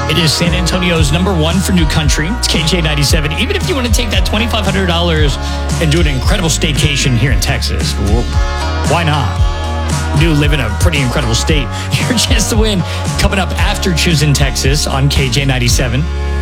It is San Antonio's #1 for new country. It's KJ97. Even if you want to take that $2,500 and do an incredible staycation here in Texas, well, why not? You do live in a pretty incredible state. Your chance to win coming up after choosing Texas on KJ97.